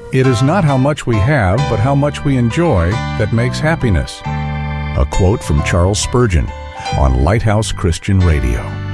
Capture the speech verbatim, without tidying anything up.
It is not how much we have, but how much we enjoy that makes happiness. A quote from Charles Spurgeon on Lighthouse Christian Radio.